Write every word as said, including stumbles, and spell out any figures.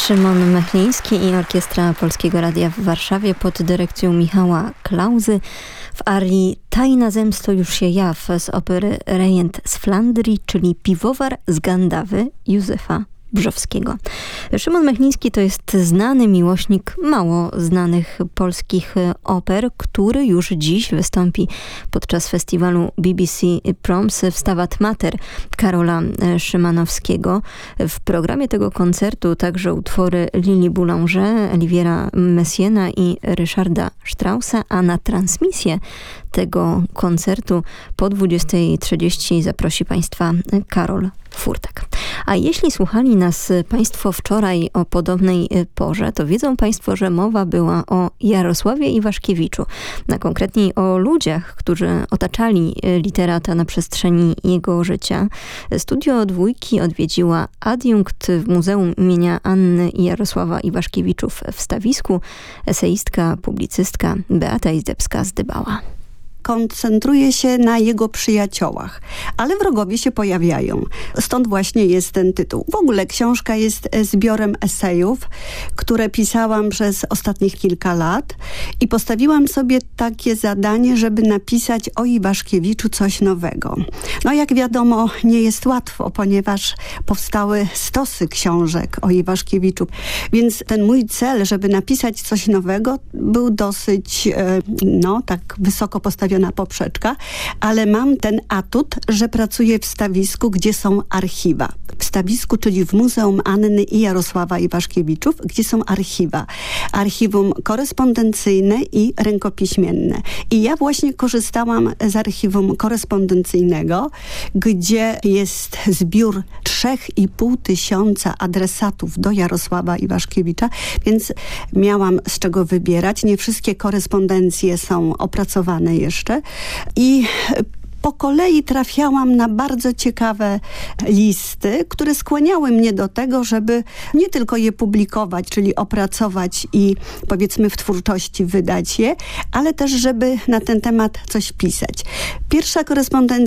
Szymon Mechliński i Orkiestra Polskiego Radia w Warszawie pod dyrekcją Michała Klauzy w arii Tajna zemsto już się jaw z opery Rejent z Flandrii, czyli Piwowar z Gandawy Józefa Brzowskiego. Szymon Mechliński to jest znany miłośnik mało znanych polskich oper, który już dziś wystąpi podczas festiwalu B B C Proms w Stabat Mater Karola Szymanowskiego. W programie tego koncertu także utwory Lili Boulanger, Oliviera Messiaena i Ryszarda Straussa, a na transmisję tego koncertu po dwudziestej trzydzieści zaprosi Państwa Karol Furtak. A jeśli słuchali nas Państwo wczoraj o podobnej porze, to wiedzą Państwo, że mowa była o Jarosławie Iwaszkiewiczu, a konkretniej o ludziach, którzy otaczali literata na przestrzeni jego życia. Studio Dwójki odwiedziła adiunkt w Muzeum imienia Anny i Jarosława Iwaszkiewiczów w Stawisku, eseistka, publicystka Beata Izdebska-Zdybała. Koncentruje się na jego przyjaciołach, ale wrogowie się pojawiają. Stąd właśnie jest ten tytuł. W ogóle książka jest zbiorem esejów, które pisałam przez ostatnich kilka lat i postawiłam sobie takie zadanie, żeby napisać o Iwaszkiewiczu coś nowego. No jak wiadomo, nie jest łatwo, ponieważ powstały stosy książek o Iwaszkiewiczu, więc ten mój cel, żeby napisać coś nowego, był dosyć, no tak wysoko postawiony na poprzeczka, ale mam ten atut, że pracuję w Stawisku, gdzie są archiwa. W Stawisku, czyli w Muzeum Anny i Jarosława Iwaszkiewiczów, gdzie są archiwa. Archiwum korespondencyjne i rękopiśmienne. I ja właśnie korzystałam z archiwum korespondencyjnego, gdzie jest zbiór trzech i pół tysiąca adresatów do Jarosława Iwaszkiewicza, więc miałam z czego wybierać. Nie wszystkie korespondencje są opracowane jeszcze. I po kolei trafiałam na bardzo ciekawe listy, które skłaniały mnie do tego, żeby nie tylko je publikować, czyli opracować i powiedzmy w twórczości wydać je, ale też żeby na ten temat coś pisać. Pierwsza korespondencja